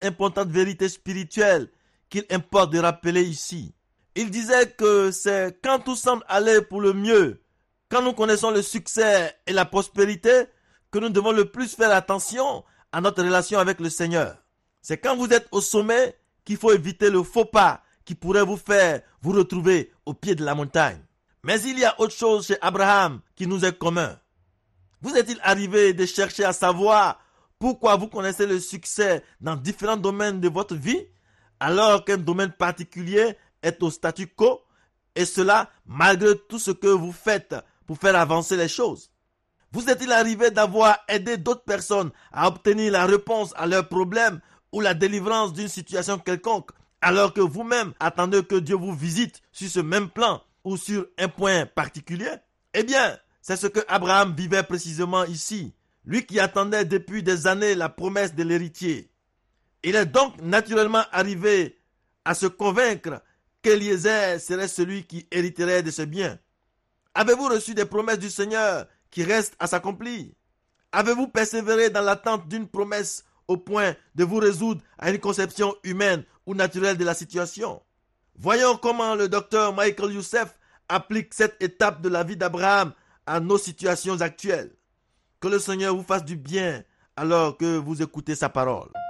importantes vérités spirituelles qu'il importe de rappeler ici. Il disait que c'est quand tout semble aller pour le mieux, quand nous connaissons le succès et la prospérité, que nous devons le plus faire attention à notre relation avec le Seigneur. C'est quand vous êtes au sommet qu'il faut éviter le faux pas qui pourrait vous faire vous retrouver au pied de la montagne. Mais il y a autre chose chez Abraham qui nous est commun. Vous est-il arrivé de chercher à savoir pourquoi vous connaissez le succès dans différents domaines de votre vie, alors qu'un domaine particulier est au statu quo, et cela malgré tout ce que vous faites pour faire avancer les choses? Vous est-il arrivé d'avoir aidé d'autres personnes à obtenir la réponse à leurs problèmes ou la délivrance d'une situation quelconque, alors que vous-même attendez que Dieu vous visite sur ce même plan ou sur un point particulier? Eh bien, c'est ce que Abraham vivait précisément ici, lui qui attendait depuis des années la promesse de l'héritier. Il est donc naturellement arrivé à se convaincre qu'Éliezer serait celui qui hériterait de ce bien. Avez-vous reçu des promesses du Seigneur qui restent à s'accomplir? Avez-vous persévéré dans l'attente d'une promesse au point de vous résoudre à une conception humaine ou naturelle de la situation? Voyons comment le docteur Michael Youssef applique cette étape de la vie d'Abraham à nos situations actuelles. Que le Seigneur vous fasse du bien alors que vous écoutez sa parole.